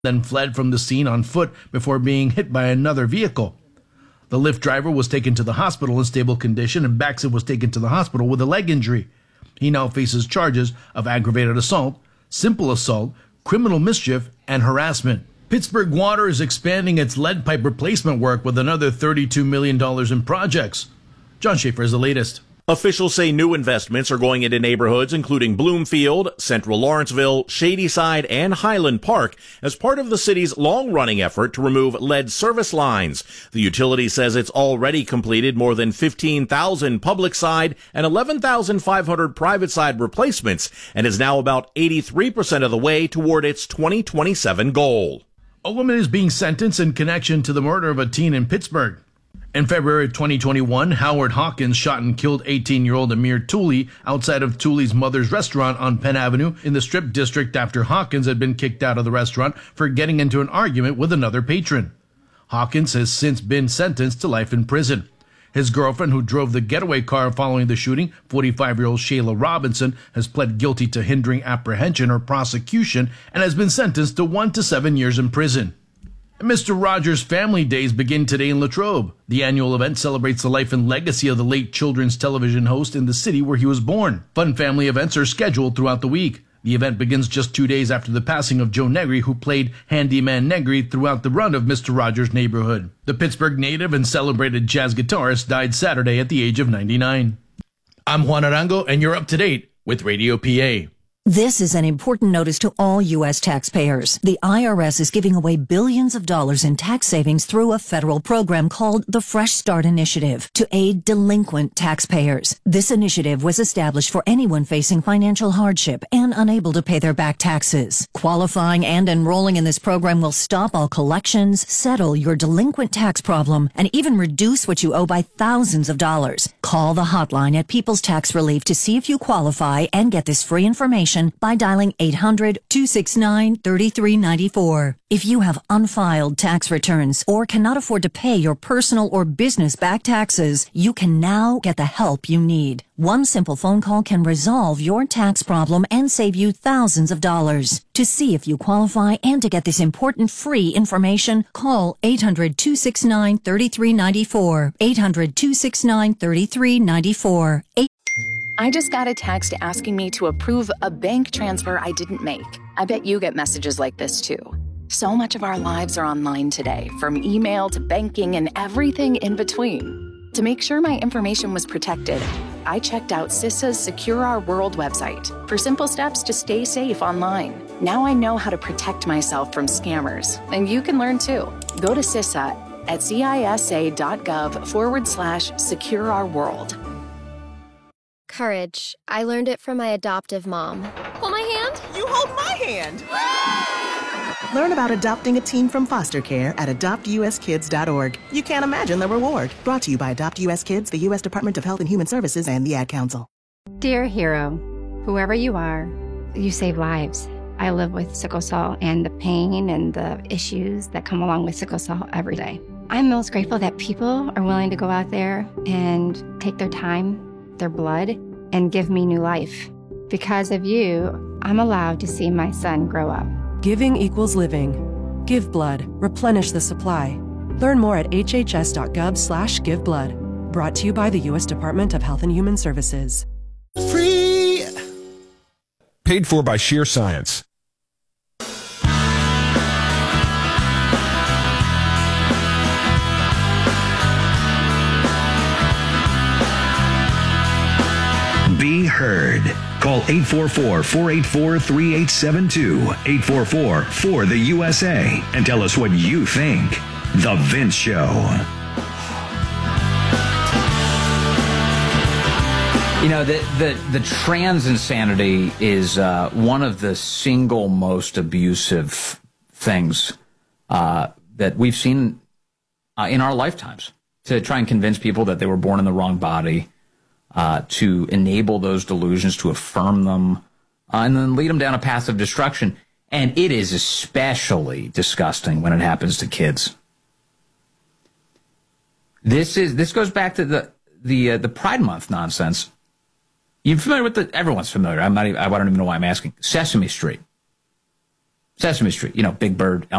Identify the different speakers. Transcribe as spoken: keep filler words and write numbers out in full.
Speaker 1: then fled from the scene on foot before being hit by another vehicle. The Lyft driver was taken to the hospital in stable condition, and Baxter was taken to the hospital with a leg injury. He now faces charges of aggravated assault, simple assault, criminal mischief, and harassment. Pittsburgh Water is expanding its lead pipe replacement work with another thirty-two million dollars in projects. John Schaefer is the latest.
Speaker 2: Officials say new investments are going into neighborhoods including Bloomfield, Central Lawrenceville, Shadyside, and Highland Park as part of the city's long-running effort to remove lead service lines. The utility says it's already completed more than fifteen thousand public side and eleven thousand five hundred private side replacements and is now about eighty-three percent of the way toward its twenty twenty-seven goal.
Speaker 1: A woman is being sentenced in connection to the murder of a teen in Pittsburgh. In February of twenty twenty-one, Howard Hawkins shot and killed eighteen-year-old Amir Tooley outside of Tooley's mother's restaurant on Penn Avenue in the Strip District after Hawkins had been kicked out of the restaurant for getting into an argument with another patron. Hawkins has since been sentenced to life in prison. His girlfriend, who drove the getaway car following the shooting, forty-five-year-old Shayla Robinson, has pled guilty to hindering apprehension or prosecution and has been sentenced to one to seven years in prison. Mister Rogers' Family Days begin today in Latrobe. The annual event celebrates the life and legacy of the late children's television host in the city where he was born. Fun family events are scheduled throughout the week. The event begins just two days after the passing of Joe Negri, who played Handyman Negri throughout the run of Mister Rogers' Neighborhood. The Pittsburgh native and celebrated jazz guitarist died Saturday at the age of ninety-nine. I'm Juan Arango, and you're up to date with Radio P A.
Speaker 3: This is an important notice to all U S taxpayers. The I R S is giving away billions of dollars in tax savings through a federal program called the Fresh Start Initiative to aid delinquent taxpayers. This initiative was established for anyone facing financial hardship and unable to pay their back taxes. Qualifying and enrolling in this program will stop all collections, settle your delinquent tax problem, and even reduce what you owe by thousands of dollars. Call the hotline at People's Tax Relief to see if you qualify and get this free information by dialing eight hundred, two six nine, three three nine four. If you have unfiled tax returns or cannot afford to pay your personal or business back taxes, you can now get the help you need. One simple phone call can resolve your tax problem and save you thousands of dollars. To see if you qualify and to get this important free information, call eight hundred, two six nine, three three nine four. eight hundred, two six nine, three three nine four.
Speaker 4: I just got a text asking me to approve a bank transfer I didn't make. I bet you get messages like this too. So much of our lives are online today, from email to banking and everything in between. To make sure my information was protected, I checked out CISA's Secure Our World website for simple steps to stay safe online. Now I know how to protect myself from scammers, and you can learn too. Go to CISA at cisa.gov forward slash secure our world.
Speaker 5: Courage. I learned it from my adoptive mom. Hold my hand.
Speaker 6: You hold my hand. Learn about adopting a teen from foster care at adopt u s kids dot org. You can't imagine the reward. Brought to you by Adopt U S Kids, the U S Department of Health and Human Services, and the Ad Council.
Speaker 7: Dear hero, whoever you are, you save lives. I live with sickle cell and the pain and the issues that come along with sickle cell every day. I'm most grateful that people are willing to go out there and take their time, their blood, and give me new life. Because of you, I'm allowed to see my son grow up.
Speaker 8: Giving equals living. Give blood. Replenish the supply. Learn more at h h s dot gov slash give blood. Brought to you by the U S Department of Health and Human Services.
Speaker 9: Free. Paid for by Sheer Science.
Speaker 10: Be heard. Call eight four four, four eight four, three eight seven two, eight four four, four the U S A, and tell us what you think. The Vince Show.
Speaker 11: You know, the the, the trans insanity is uh, one of the single most abusive things uh, that we've seen uh, in our lifetimes. To try and convince people that they were born in the wrong body, Uh, to enable those delusions, to affirm them, uh, and then lead them down a path of destruction. And it is especially disgusting when it happens to kids. This is this goes back to the the uh, the Pride Month nonsense. You familiar with the? Everyone's familiar. I'm not. Even, I don't even know why I'm asking. Sesame Street. Sesame Street, you know, Big Bird,